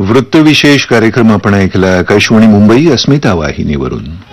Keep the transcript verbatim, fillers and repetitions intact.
वृत्तविशेष कार्यक्रम आपण ऐकला आकाशवाणी मुंबई अस्मिता वाहिनीवरून.